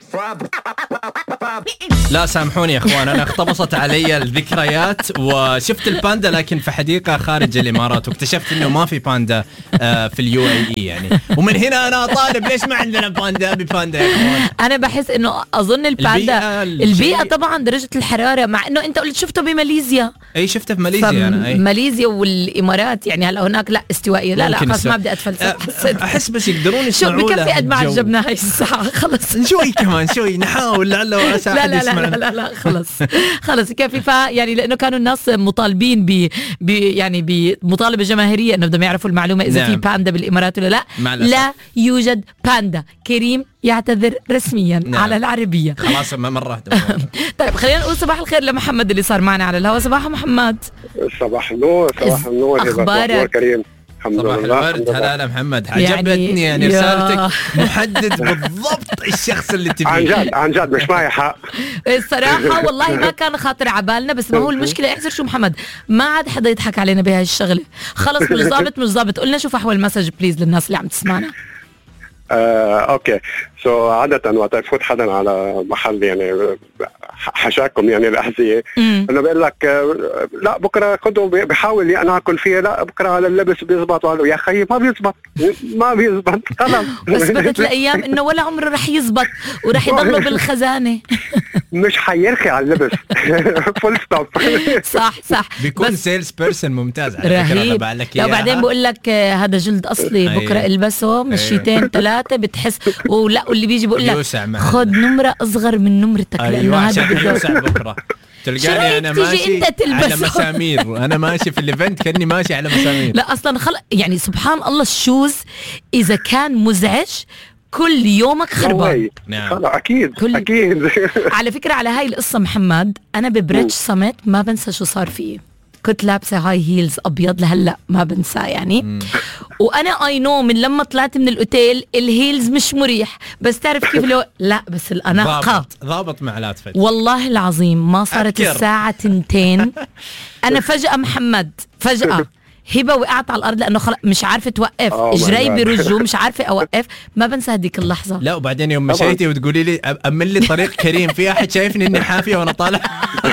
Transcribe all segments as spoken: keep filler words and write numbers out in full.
لا سامحوني يا اخوان، انا اختبصت علي الذكريات وشفت الباندا لكن في حديقه خارج الامارات، واكتشفت انه ما في باندا في اليو اي اي يعني. ومن هنا انا طالب ليش ما عندنا باندا بباندا يا اخوان؟ انا بحس انه اظن الباندا البيئة, البيئه طبعا درجه الحراره، مع انه انت قلت شفته بماليزيا. اي شفته في ماليزيا انا. اي ماليزيا والامارات يعني هلا هناك لا استوائيه. لا لا خلاص ما بدي اتفلسف. احس بس يقدرون يسمعوا. شو بكفي قد ما عجبنا هاي الساعه. خلص شوي كمان شوي نحاول لعله وعسى لا لا لا, لا لا لا خلص خلص كافي. يعني لانه كانوا الناس مطالبين ب يعني بمطالبه جماهيريه انه بدهم يعرفوا المعلومه اذا نعم. في باندا بالامارات ولا لا. لا يوجد باندا. كريم يعتذر رسميا نعم. على العربيه. خلاص مره. طيب خلينا نقول صباح الخير لمحمد اللي صار معنا على الهواء. صباح محمد. صباح النور. صباح النور. اخبارك كريم؟ الحمد صباح لله. الورد. هلا هلا محمد، عجبتني يعني رسالتك محدد بالضبط الشخص اللي تبيه. عن جد عن جد مش معي حق الصراحه والله ما كان خاطر عبالنا، بس ما هو المشكله احذر شو محمد، ما عاد حدا يضحك علينا بهاي الشغله. خلص مش ضابط مش ضابط. قلنا شوف احوال المسج بليز للناس اللي عم تسمعنا. آه، اوكي سو so, عادة وقت يفوت حدا على محل يعني حشاكم يعني الأحذية انه بيقول لك لا بكره خذوا، بحاول انا اكل فيه، لا بكره على اللبس بيزبط، وقالوا يا خيي ما بيزبط ما بيزبط خلص. اثبتت الايام انه ولا عمره رح يزبط ورح يضله بالخزانه. مش حيرخي على اللبس. فول ستوب. صح صح. بيكون سيلز بيرسون ممتاز على فكره. لا وبعدين بقول لك هذا جلد اصلي بكره البسه مشيتين ثلاثه بتحس. ولا واللي بيجي بقول لك خذ نمره اصغر من نمرتك لانه هذا يوسع بكره. تلقاني انا ماشي على مسامير، انا ماشي في الايفنت كاني ماشي على مسامير. لا اصلا خل... يعني سبحان الله الشوز اذا كان مزعج كل يومك خربان. نعم اكيد كل... اكيد. على فكره على هاي القصه محمد، انا ببريتش سمت ما بنسى شو صار فيه. كنت لابسه هاي هيلز ابيض لهلا ما بنساه يعني. مم. وانا اي نو من لما طلعت من الاوتيل الهيلز مش مريح، بس تعرف كيف لو لا بس الاناقه ضابط ضابط مع لا تفج. والله العظيم ما صارت أذكر. الساعه تنتين انا فجاه محمد فجاه هبه وقعت على الارض لانه خلق مش عارفه توقف. اجري بيرجوا مش عارفه اوقف. ما بنسى هذيك اللحظه. لا وبعدين يوم مشيتي وتقولي لي امن لي طريق كريم، في احد شايفني اني حافيه وانا طالع.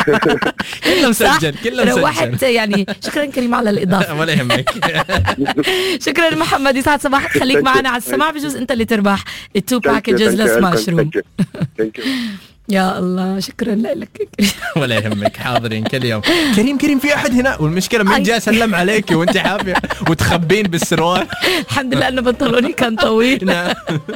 كله مسجل كله مسجل. روحت يعني. شكرا كريم على الاضافه. ولا يهمك. شكرا محمد، يسعد صباحك. خليك معنا على السماع، بجوز انت اللي تربح التو باكجز لسماش روم. يا الله شكرا لك. ولا يهمك حاضرين كل يوم. كريم كريم في احد هنا، والمشكله من جاء سلم عليك وانت حافيه وتخبين بالسروال. الحمد لله انه بنطلوني كان طويل.